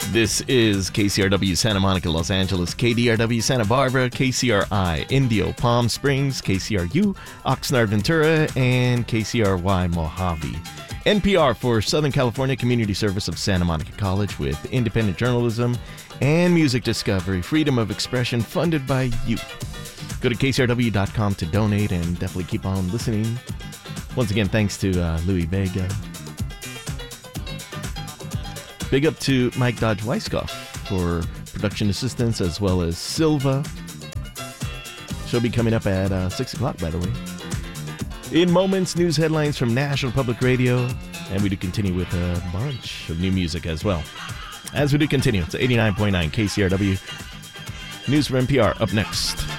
This is KCRW Santa Monica, Los Angeles, KDRW Santa Barbara, KCRI Indio, Palm Springs, KCRU Oxnard, Ventura, and KCRY Mojave. NPR for Southern California Community Service of Santa Monica College with independent journalism and music discovery, freedom of expression funded by you. Go to kcrw.com to donate and definitely keep on listening. Once again, thanks to Louis Vega. Big up to Mike Dodge Weisskopf for production assistance, as well as Silva. She'll be coming up at 6 o'clock, by the way. In moments, news headlines from National Public Radio, and we do continue with a bunch of new music as well. As we do continue, it's 89.9 KCRW. News from NPR up next.